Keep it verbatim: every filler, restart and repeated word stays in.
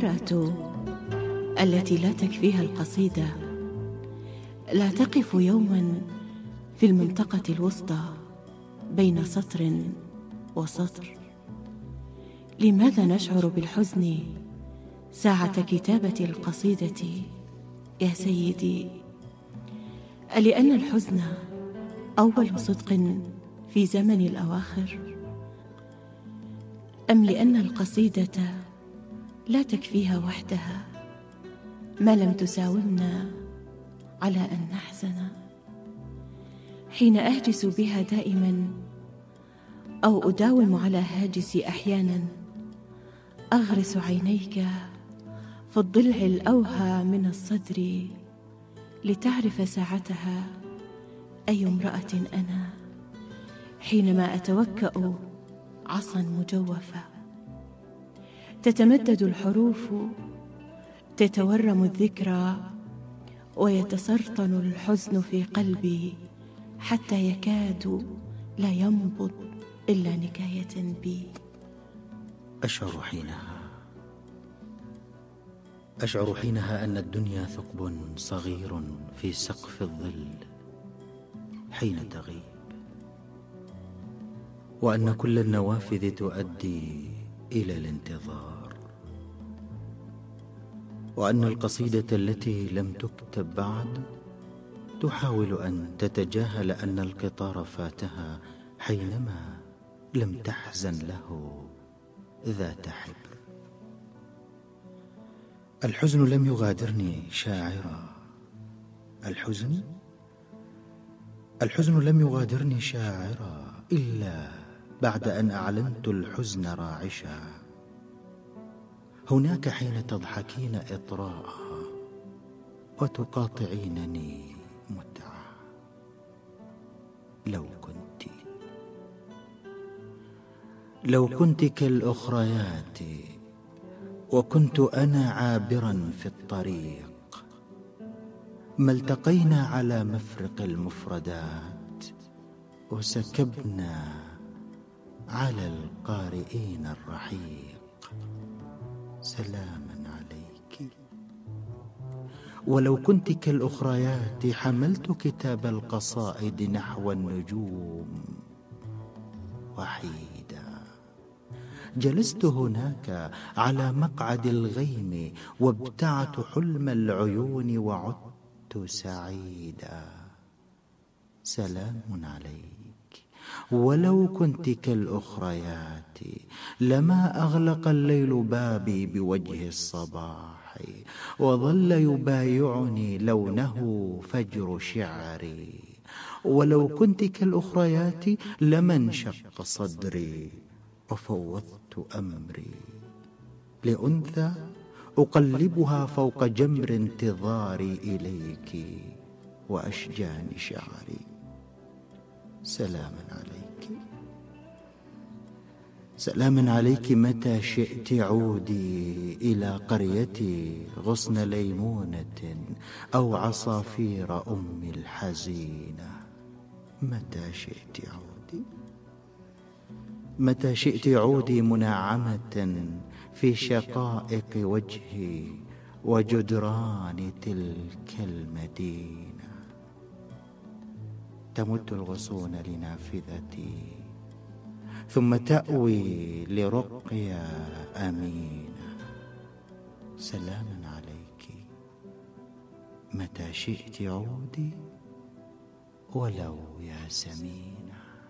المرأة التي لا تكفيها القصيدة لا تقف يوما في المنطقة الوسطى بين سطر وسطر. لماذا نشعر بالحزن ساعة كتابة القصيدة يا سيدي؟ ألأن الحزن أول صدق في زمن الأواخر، أم لأن القصيدة لا تكفيها وحدها ما لم تساومنا على أن نحزن؟ حين أهجس بها دائما أو أداوم على هاجسي أحيانا، أغرس عينيك في الضلع الأوهى من الصدر لتعرف ساعتها أي امرأة أنا، حينما أتوكأ عصا مجوفة. تتمدد الحروف، تتورم الذكرى، ويتسرطن الحزن في قلبي حتى يكاد لا ينبض إلا نكاية بي. أشعر حينها أشعر حينها أن الدنيا ثقب صغير في سقف الظل حين تغيب، وأن كل النوافذ تؤدي إلى الانتظار، وأن القصيدة التي لم تكتب بعد تحاول أن تتجاهل أن القطار فاتها حينما لم تحزن له ذات حبر. الحزن لم يغادرني شاعرا، الحزن الحزن لم يغادرني شاعرا إلا بعد أن أعلنت الحزن راعشا. هناك حين تضحكين إطراء وتقاطعينني متعة. لو كنت لو كنت كالأخريات وكنت أنا عابرا في الطريق، ما التقينا على مفرق المفردات وسكبنا على القارئين الرحيق. سلاما عليك. ولو كنت كالأخريات حملت كتاب القصائد نحو النجوم وحيدا. جلست هناك على مقعد الغيم وابتعت حلم العيون وعدت سعيدا. سلام عليك. ولو كنت كالأخريات لما أغلق الليل بابي بوجه الصباح، وظل يبايعني لونه فجر شعري. ولو كنت كالأخريات لما انشق صدري وفوضت أمري لأنثى أقلبها فوق جمر انتظاري إليك وأشجان شعري. سلاما عليك. سلاما عليك. متى شئت عودي إلى قريتي غصن ليمونة أو عصافير أمي الحزينة. متى شئت عودي متى شئت عودي منعمة في شقائق وجهي وجدران تلك المدينة. تمد الغصون لنافذتي ثم تأوي لرقيا أمينة. سلاما عليك. متى شئت عودي ولو يا سمين.